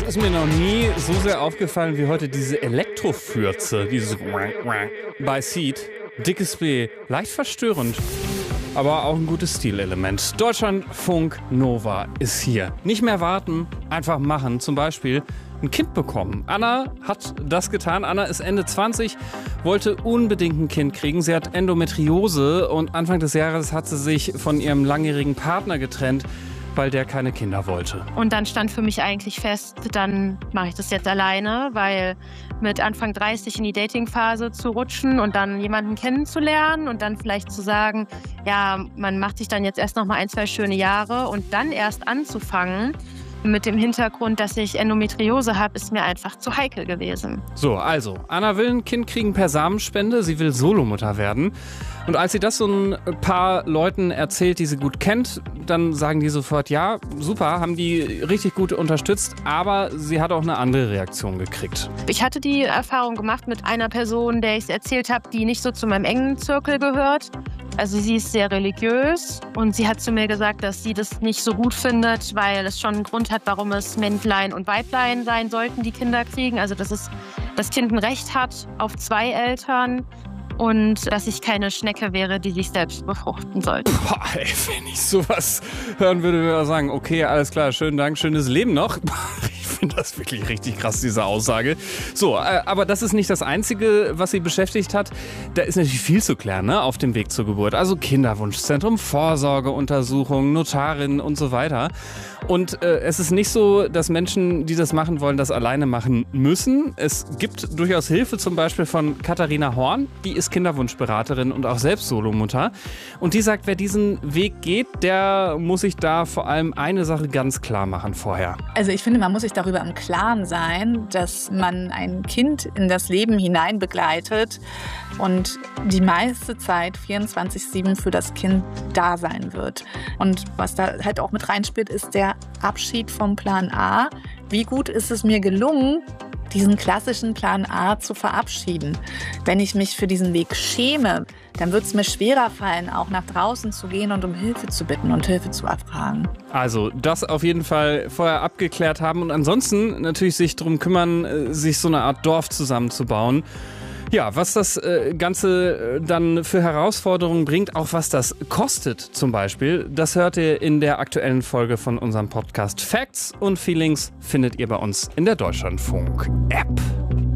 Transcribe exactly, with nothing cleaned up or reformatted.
ist mir noch nie so sehr aufgefallen wie heute diese Elektrofürze, dieses bei Seed. Dickes B, leicht verstörend, aber auch ein gutes Stilelement. Deutschlandfunk Nova ist hier. Nicht mehr warten, einfach machen. Zum Beispiel ein Kind bekommen. Anna hat das getan. Anna ist Ende zwanzig, wollte unbedingt ein Kind kriegen. Sie hat Endometriose und Anfang des Jahres hat sie sich von ihrem langjährigen Partner getrennt, weil der keine Kinder wollte. Und dann stand für mich eigentlich fest, dann mache ich das jetzt alleine, weil mit Anfang dreißig in die Datingphase zu rutschen und dann jemanden kennenzulernen und dann vielleicht zu sagen, ja, man macht sich dann jetzt erst noch mal ein, zwei schöne Jahre und dann erst anzufangen, mit dem Hintergrund, dass ich Endometriose habe, ist mir einfach zu heikel gewesen. So, also, Anna will ein Kind kriegen per Samenspende. Sie will Solomutter werden. Und als sie das so ein paar Leuten erzählt, die sie gut kennt, dann sagen die sofort, ja, super, haben die richtig gut unterstützt. Aber sie hat auch eine andere Reaktion gekriegt. Ich hatte die Erfahrung gemacht mit einer Person, der ich es erzählt habe, die nicht so zu meinem engen Zirkel gehört. Also sie ist sehr religiös und sie hat zu mir gesagt, dass sie das nicht so gut findet, weil es schon einen Grund hat, warum es Männlein und Weiblein sein sollten, die Kinder kriegen. Also dass es, das Kind ein Recht hat auf zwei Eltern und dass ich keine Schnecke wäre, die sich selbst befruchten sollte. Boah, ey, wenn ich sowas hören würde, würde ich sagen, okay, alles klar, schönen Dank, schönes Leben noch. Ich finde das wirklich richtig krass, diese Aussage. So, äh, aber das ist nicht das Einzige, was sie beschäftigt hat. Da ist natürlich viel zu klären, ne, auf dem Weg zur Geburt. Also Kinderwunschzentrum, Vorsorgeuntersuchungen, Notarin und so weiter. Und äh, es ist nicht so, dass Menschen, die das machen wollen, das alleine machen müssen. Es gibt durchaus Hilfe, zum Beispiel von Katharina Horn. Die ist Kinderwunschberaterin und auch selbst Solomutter. Und die sagt, wer diesen Weg geht, der muss sich da vor allem eine Sache ganz klar machen vorher. Also ich finde, man muss sich darüber im Klaren sein, dass man ein Kind in das Leben hinein begleitet und die meiste Zeit vierundzwanzig sieben für das Kind da sein wird. Und was da halt auch mit reinspielt, ist der Abschied vom Plan A. Wie gut ist es mir gelungen, diesen klassischen Plan A zu verabschieden? Wenn ich mich für diesen Weg schäme, dann wird es mir schwerer fallen, auch nach draußen zu gehen und um Hilfe zu bitten und Hilfe zu erfragen. Also das auf jeden Fall vorher abgeklärt haben und ansonsten natürlich sich darum kümmern, sich so eine Art Dorf zusammenzubauen. Ja, was das äh, Ganze äh, dann für Herausforderungen bringt, auch was das kostet zum Beispiel, das hört ihr in der aktuellen Folge von unserem Podcast. Facts und Feelings findet ihr bei uns in der Deutschlandfunk-App.